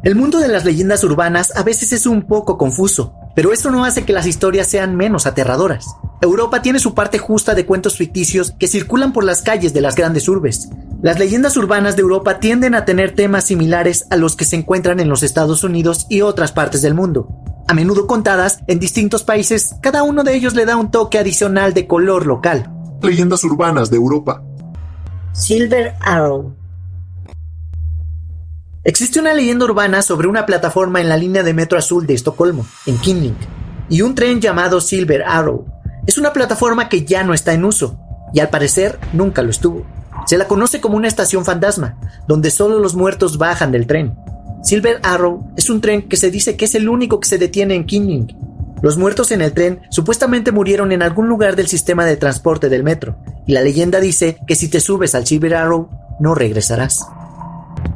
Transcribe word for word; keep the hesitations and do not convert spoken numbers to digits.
El mundo de las leyendas urbanas a veces es un poco confuso, pero eso no hace que las historias sean menos aterradoras. Europa tiene su parte justa de cuentos ficticios que circulan por las calles de las grandes urbes. Las leyendas urbanas de Europa tienden a tener temas similares a los que se encuentran en los Estados Unidos y otras partes del mundo. A menudo contadas en distintos países, cada uno de ellos le da un toque adicional de color local. Leyendas urbanas de Europa. Silver Arrow. Existe una leyenda urbana sobre una plataforma en la línea de metro azul de Estocolmo, en Kinling, y un tren llamado Silver Arrow. Es una plataforma que ya no está en uso, y al parecer nunca lo estuvo. Se la conoce como una estación fantasma, donde solo los muertos bajan del tren. Silver Arrow es un tren que se dice que es el único que se detiene en Kinling. Los muertos en el tren supuestamente murieron en algún lugar del sistema de transporte del metro, y la leyenda dice que si te subes al Silver Arrow, no regresarás.